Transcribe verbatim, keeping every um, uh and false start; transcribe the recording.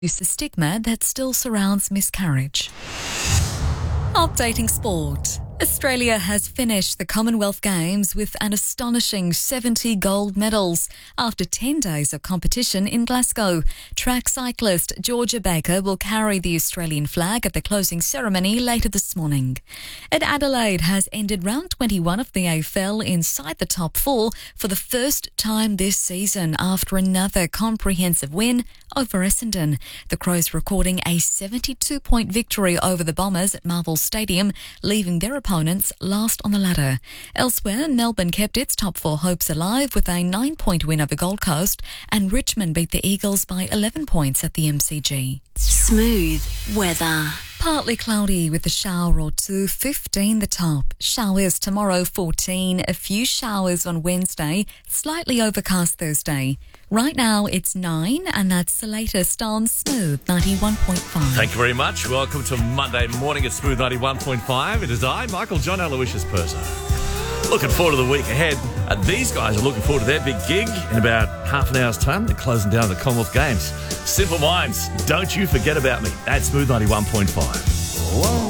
reduce the stigma that still surrounds miscarriage. Updating sport. Australia has finished the Commonwealth Games with an astonishing seventy gold medals after ten days of competition in Glasgow. Track cyclist Georgia Baker will carry the Australian flag at the closing ceremony later this morning. And Adelaide has ended round twenty-one of the A F L inside the top four for the first time this season after another comprehensive win over Essendon. The Crows recording a seventy-two point victory over the Bombers at Marvel Stadium, leaving their opponents last on the ladder. Elsewhere, Melbourne kept its top four hopes alive with a nine point win over Gold Coast, and Richmond beat the Eagles by eleven points at the M C G. Smooth weather. Partly cloudy with a shower or two, fifteen the top. Showers tomorrow, fourteen. A few showers on Wednesday, slightly overcast Thursday. Right now it's nine, and that's the latest on Smooth ninety-one point five. Thank you very much. Welcome to Monday morning at Smooth ninety-one point five. It is I, Michael John Aloysius Purser. Looking forward to the week ahead. Uh, these guys are looking forward to their big gig in about half an hour's time. They're closing down the Commonwealth Games. Simple Minds, don't you forget about me. That's Smooth ninety-one point five. Whoa.